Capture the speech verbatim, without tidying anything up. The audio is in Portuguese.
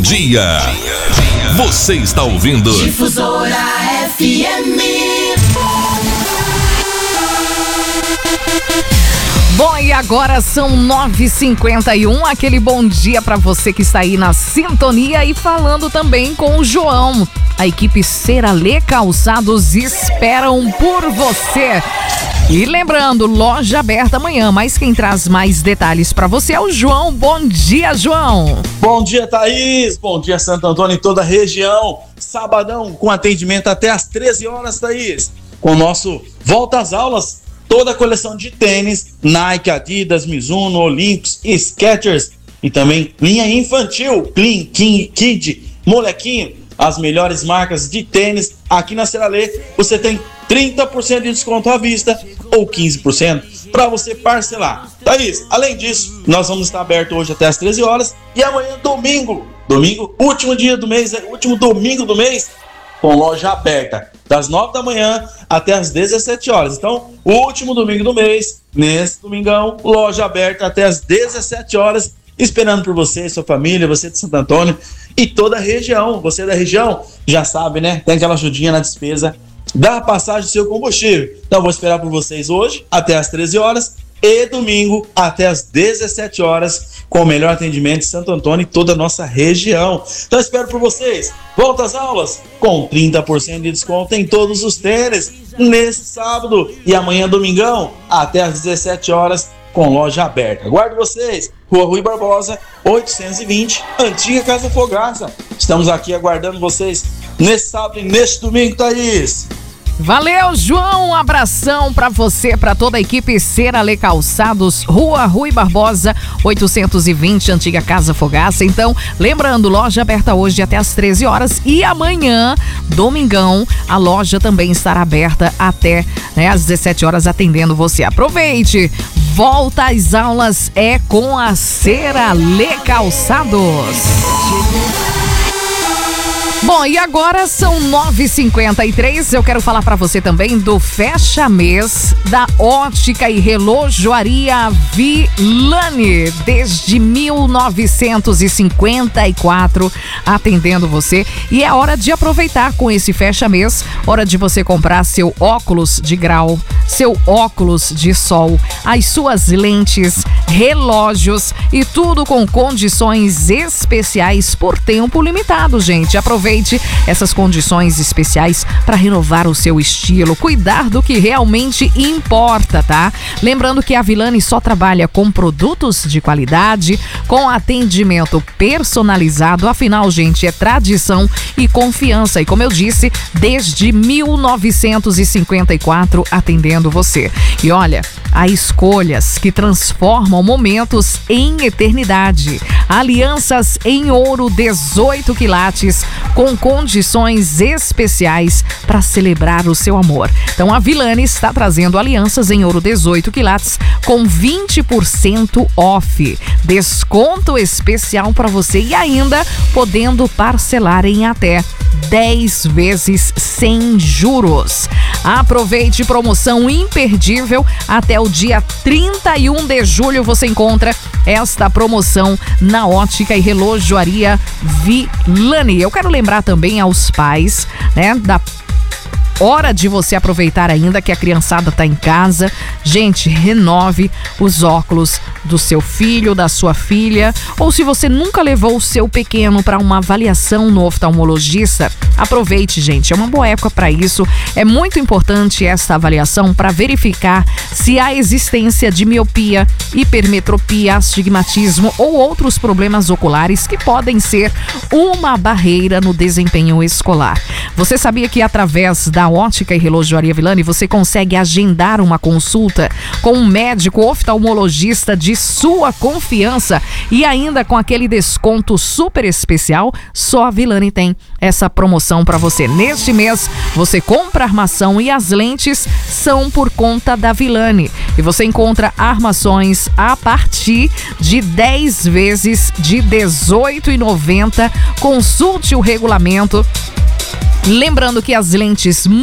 dia. Você está ouvindo Difusora F M. Bom, e agora são nove e cinquenta e um, aquele bom dia para você que está aí na sintonia e falando também com o João. A equipe Seralê Calçados esperam por você. E lembrando, loja aberta amanhã, mas quem traz mais detalhes para você é o João. Bom dia, João. Bom dia, Thaís. Bom dia, Santo Antônio e toda a região. Sabadão com atendimento até às treze horas, Thaís. Com o nosso Volta às Aulas. Toda a coleção de tênis, Nike, Adidas, Mizuno, Olympus, Skechers e também linha infantil, Clean, King, Kid, Molequinho, as melhores marcas de tênis. Aqui na Seralê você tem trinta por cento de desconto à vista ou quinze por cento para você parcelar. Thaís, além disso, nós vamos estar abertos hoje até às treze horas e amanhã domingo, domingo, último dia do mês, último domingo do mês, com loja aberta, das nove da manhã até as dezessete horas. Então, o último domingo do mês, nesse domingão, loja aberta até as dezessete horas, esperando por você, sua família, você de Santo Antônio e toda a região. Você da região já sabe, né? Tem aquela ajudinha na despesa da passagem do seu combustível. Então, vou esperar por vocês hoje até as treze horas e domingo até as dezessete horas, com o melhor atendimento de Santo Antônio e toda a nossa região. Então espero por vocês. Volta às aulas com trinta por cento de desconto em todos os tênis nesse sábado e amanhã domingão até às dezessete horas com loja aberta. Aguardo vocês. Rua Rui Barbosa, oitocentos e vinte, Antiga Casa Fogaça. Estamos aqui aguardando vocês nesse sábado e neste domingo, Thaís. Valeu, João, um abração pra você, pra toda a equipe Seralê Calçados, Rua Rui Barbosa, oitocentos e vinte, Antiga Casa Fogaça. Então, lembrando, loja aberta hoje até às treze horas e amanhã, domingão, a loja também estará aberta até, né, às dezessete horas, atendendo você. Aproveite! Volta às aulas é com a Seralê Calçados. Bom, e agora são nove e cinquenta e três, eu quero falar para você também do Fecha Mês da Ótica e Relojoaria Vilani, desde mil novecentos e cinquenta e quatro, atendendo você. E é hora de aproveitar com esse Fecha Mês, hora de você comprar seu óculos de grau, seu óculos de sol, as suas lentes, relógios e tudo com condições especiais por tempo limitado, gente. Aproveite essas condições especiais para renovar o seu estilo, cuidar do que realmente importa, tá? Lembrando que a Vilani só trabalha com produtos de qualidade, com atendimento personalizado, afinal, gente, é tradição e confiança. E como eu disse, desde mil novecentos e cinquenta e quatro atendendo você. E olha, há escolhas que transformam momentos em eternidade. Alianças em ouro dezoito quilates com condições especiais para celebrar o seu amor. Então a Vilani está trazendo alianças em ouro dezoito quilates com vinte por cento off. Desconto especial para você e ainda podendo parcelar em até dez vezes sem juros. Aproveite promoção imperdível até o dia trinta e um de julho. Você encontra esta promoção na Ótica e Relojoaria Vilani. Eu quero lembrar também aos pais, né, da hora de você aproveitar ainda que a criançada tá em casa. Gente, renove os óculos do seu filho, da sua filha, ou se você nunca levou o seu pequeno para uma avaliação no oftalmologista, aproveite, gente, é uma boa época para isso. É muito importante esta avaliação para verificar se há existência de miopia, hipermetropia, astigmatismo ou outros problemas oculares que podem ser uma barreira no desempenho escolar. Você sabia que através da Ótica e Relojoaria Vilani você consegue agendar uma consulta com um médico oftalmologista de sua confiança e ainda com aquele desconto super especial? Só a Vilani tem essa promoção para você. Neste mês você compra a armação e as lentes são por conta da Vilani e você encontra armações a partir de dez vezes de dezoito reais e noventa centavos. Consulte o regulamento. Lembrando que as lentes